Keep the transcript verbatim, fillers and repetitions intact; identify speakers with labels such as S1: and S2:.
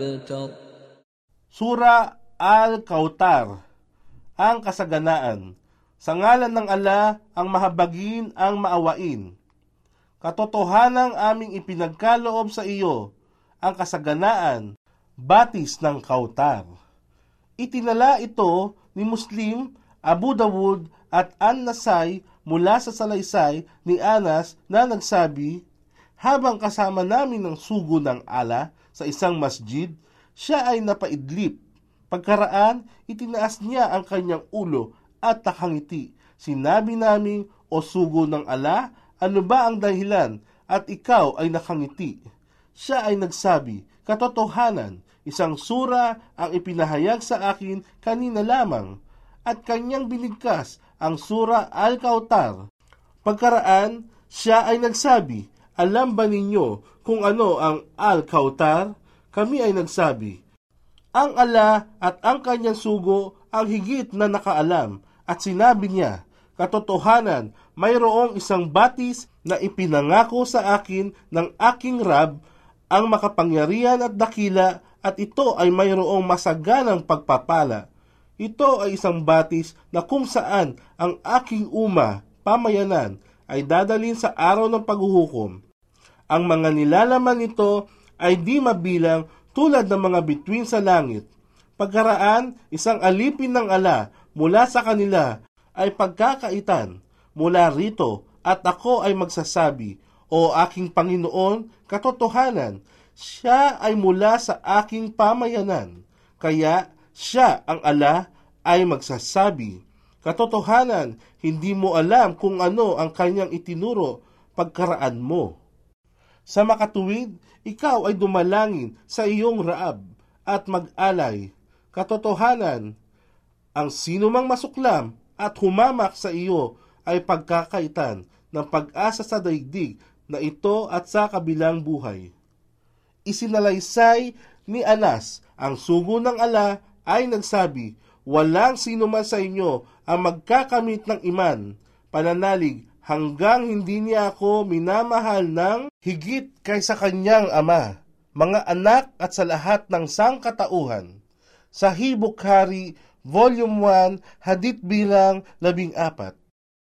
S1: Sura Al-Kautar, ang kasaganaan. Sa ngalan ng Ala, ang mahabagin, ang maawain. Katotohanang aming ipinagkaloob sa iyo, ang kasaganaan, batis ng Kautar. Itinala ito ni Muslim, Abu Dawud at An-Nasai mula sa salaysay ni Anas na nagsabi, habang kasama namin ng sugo ng ala sa isang masjid, siya ay napaidlip. Pagkaraan, itinaas niya ang kanyang ulo at nakangiti. Sinabi namin, o sugo ng ala, ano ba ang dahilan at ikaw ay nakangiti? Siya ay nagsabi, katotohanan, isang sura ang ipinahayag sa akin kanina lamang, at kanyang binigkas ang sura Al-Kautar. Pagkaraan, siya ay nagsabi, alam ba ninyo kung ano ang Al-Kautar? Kami ay nagsabi, ang ala at ang kanyang sugo ang higit na nakaalam, at sinabi niya, katotohanan, mayroong isang batis na ipinangako sa akin ng aking Rab, ang makapangyarihan at dakila, at ito ay mayroong masaganang pagpapala. Ito ay isang batis na kung saan ang aking uma, pamayanan, ay dadalhin sa araw ng paghuhukom. Ang mga nilalaman nito ay di mabilang tulad ng mga bituin sa langit. Pagkaraan, isang alipin ng ala mula sa kanila ay pagkakaitan mula rito, at ako ay magsasabi, o aking Panginoon, katotohanan, siya ay mula sa aking pamayanan. Kaya siya, ang ala, ay magsasabi, katotohanan, hindi mo alam kung ano ang kanyang itinuro pagkaraan mo. Sa makatuwid, ikaw ay dumalangin sa iyong Raab at mag-alay. Katotohanan, ang sinumang masuklam at humamak sa iyo ay pagkakaitan ng pag-asa sa daigdig na ito at sa kabilang buhay. Isinalaysay ni Anas, ang sugo ng ala ay nagsabi, walang sinuman sa inyo ang magkakamit ng iman, pananalig, hanggang hindi niya ako minamahal ng higit kaysa kanyang ama, mga anak at sa lahat ng sangkatauhan. Sahih Bukhari, Volume one, Hadith bilang labing apat.